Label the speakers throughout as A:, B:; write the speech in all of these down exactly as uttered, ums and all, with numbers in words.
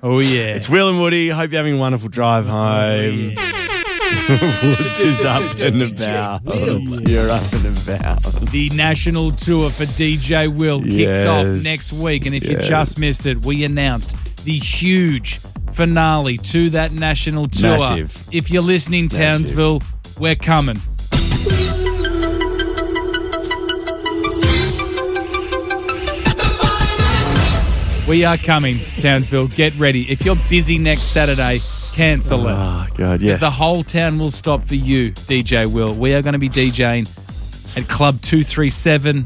A: Oh, yeah.
B: It's Will and Woody. Hope you're having a wonderful drive home.
A: Oh, yeah.
B: Woods is up and about. You're up and about.
A: The national tour for D J Will kicks
B: Yes.
A: off next week. And if you
B: Yes.
A: just missed it, we announced the huge finale to that national tour.
B: Massive.
A: If you're listening, Townsville, we're coming. We are coming, Townsville. Get ready. If you're busy next Saturday, cancel it.
B: Oh, God, yes.
A: Because the whole town will stop for you, D J Will. We are going to be DJing at Club two three seven.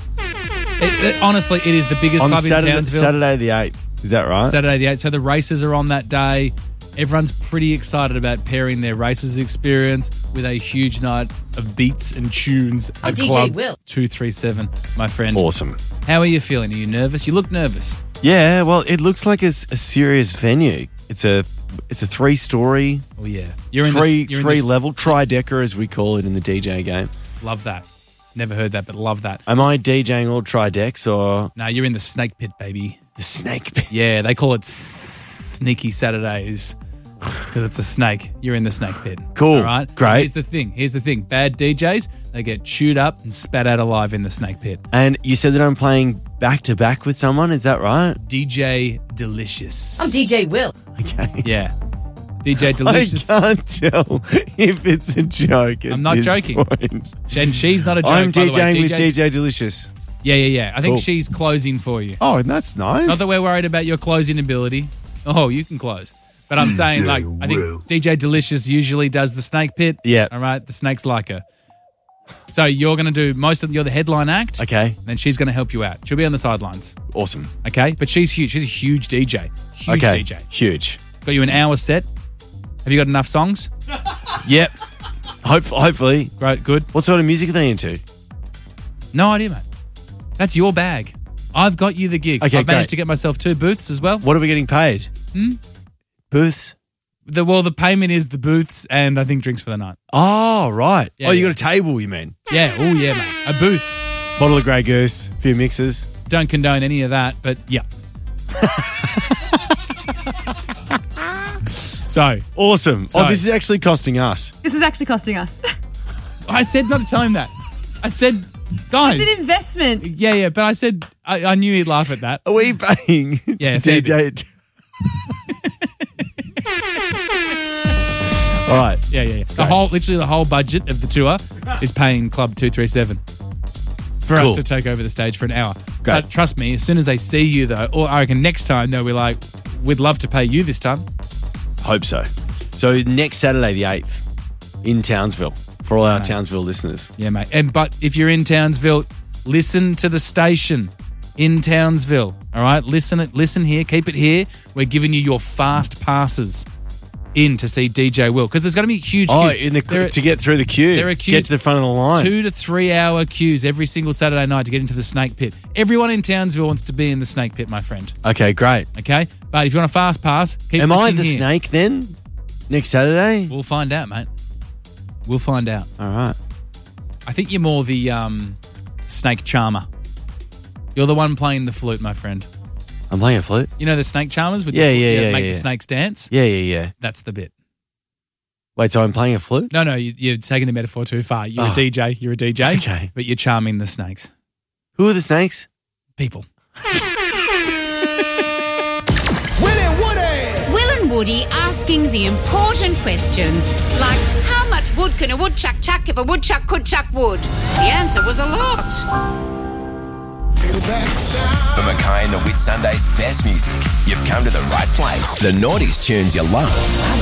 A: It, it, honestly, it is the biggest
B: On
A: club
B: Saturday,
A: in Townsville.
B: Saturday the eighth. Is that right?
A: Saturday the eighth. So the races are on that day. Everyone's pretty excited about pairing their races experience with a huge night of beats and tunes
C: I'm
A: at
C: D J
A: Club
C: Will.
A: two three seven, my friend.
B: Awesome.
A: How are you feeling? Are you nervous? You look nervous.
B: Yeah, well, it looks like a, s- a serious venue. It's a it's a three story,
A: Oh, yeah. You're in
B: three
A: this, you're in
B: three
A: this-
B: level tri-decker as we call it in the D J game.
A: Love that. Never heard that, but love that.
B: Am I DJing all tri-decks or
A: No, you're in the snake pit, baby.
B: the snake pit?
A: Yeah, they call it s- Sneaky Saturdays because it's a snake. You're in the snake pit.
B: Cool.
A: All right?
B: Great.
A: Here's the thing. Here's the thing. Bad D Js, they get chewed up and spat out alive in the snake pit.
B: And you said that I'm playing back to back with someone. Is that right?
A: D J Delicious.
C: I'm D J Will.
B: Okay.
A: Yeah. D J Delicious.
B: I can't tell if it's a joke. At
A: I'm not
B: this
A: joking.
B: point.
A: And she's not a joke,
B: I'm
A: by the way.
B: DJing with
A: D J
B: D J Delicious.
A: Yeah, yeah, yeah. I think
B: Cool.
A: she's closing for you.
B: Oh, that's nice.
A: Not that we're worried about your closing ability. Oh, you can close. But I'm saying, like, I think D J Delicious usually does the snake pit.
B: Yeah.
A: All right. The snakes like her. So you're going to do most of, you're the headline act.
B: Okay.
A: And then she's going to help you out. She'll be on the sidelines.
B: Awesome.
A: Okay. But she's huge. She's a huge D J. Huge
B: Okay.
A: D J.
B: Huge.
A: Got you an hour set. Have you got enough songs?
B: Yep. Hope, hopefully.
A: Great. Good.
B: What sort of music are they into?
A: No idea, mate. That's your bag. I've got you the gig.
B: Okay,
A: I've managed
B: great.
A: to get myself two booths as well.
B: What are we getting paid?
A: Hmm?
B: Booths?
A: The, well, the payment is the booths and I think drinks for the night.
B: Oh, right.
A: Yeah,
B: oh, you
A: yeah.
B: got a table, you mean?
A: Yeah. Oh, yeah, mate. A booth.
B: Bottle of Grey Goose, a few mixes.
A: Don't condone any of that, but yeah. So,
B: Awesome.
A: So-
B: oh, this is actually costing us.
D: This is actually costing us.
A: I said not to tell him that. I said, guys.
D: It's an investment.
A: Yeah, yeah, but I said, I, I knew he'd laugh at that.
B: Are we paying
A: Yeah,
B: to
A: fair
B: D J it? All right.
A: Yeah, yeah, yeah. The whole, literally the whole budget of the tour is paying Club two three seven for us
B: Cool.
A: to take over the stage for an hour.
B: Great.
A: But trust me, as soon as they see you though, or I reckon next time they'll be like, we'd love to pay you this time.
B: Hope so. So next Saturday, the eighth, in Townsville, for all our Townsville listeners.
A: Yeah, mate. And but if you're in Townsville, listen to the station in Townsville. All right, listen it. Listen here. Keep it here. We're giving you your fast passes in to see D J Will because there's going to be huge
B: Oh,
A: queues.
B: in the
A: There are
B: to get through the queue.
A: there are queue-
B: Get to the front of the line.
A: two to three hour queues every single Saturday night to get into the snake pit. Everyone in Townsville wants to be in the snake pit, my friend.
B: Okay, great.
A: Okay, but if you want a fast pass, keep
B: Am I
A: listening
B: the
A: here.
B: snake then? Next Saturday?
A: We'll find out, mate. We'll find out.
B: All right.
A: I think you're more the um, snake charmer. You're the one playing the flute, my friend.
B: I'm playing a flute.
A: You know the snake charmers with
B: Yeah,
A: the,
B: yeah,
A: that
B: yeah,
A: make
B: yeah.
A: the snakes dance?
B: Yeah, yeah, yeah.
A: That's the bit.
B: Wait, so I'm playing a flute?
A: No, no, you, you're taking the metaphor too far. You're
B: Oh.
A: a D J. You're a D J.
B: Okay.
A: But you're charming the snakes.
B: Who are the snakes?
A: People.
E: Will and Woody asking the important questions like how much wood can a woodchuck chuck if a woodchuck could chuck wood? The answer was a lot.
F: For Mackay and the Whit Sunday's best music, you've come to the right place. The noughties tunes you love.